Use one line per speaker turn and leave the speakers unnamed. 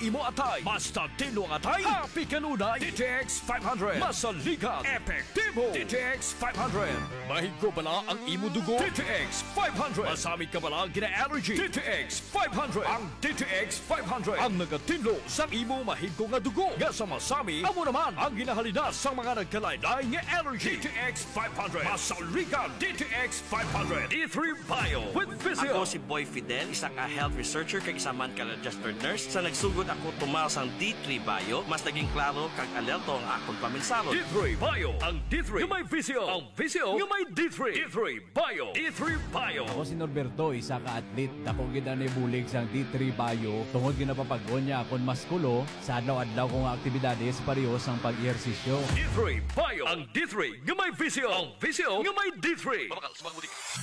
imo atay. Basta tino ang atay, happy kanunay. DTX 500. Masalikat, epektibo. DTX 500. Mahigko bala ang imo dugo. DTX 500. Masamit ka bala gina-allergy. DTX 500. Ang DTX 500 ang nagatinlo sa imo mahigko nga dugo. Nga sa masami, amo naman ang ginahalina sa mga nagkalaylay nga allergy. DTX 500. Masalikat, DTX 500. E3 Bio with Physio.
Ako si Boy Fidel, isang health researcher kag isa man ka registered nurse. Sa nagsugod ako tumal sang D3 Bio, mas naging klaro kag alerto ang akong paminsalo.
D3 Bio. Ang D3 yung may Physio. Ang Physio yung may D3. D3 Bio. D3 Bio.
Ako si Norberto, isa ka atlet. Dako gid ani bulig sang D3 Bio. Tungod ginapapag-on niya akong maskulo sa adlaw-adlaw kong aktibidades pareho sang pag-ehersisyo.
D3 Bio. Ang D3 yung may Physio. Ang Physio yung may D3.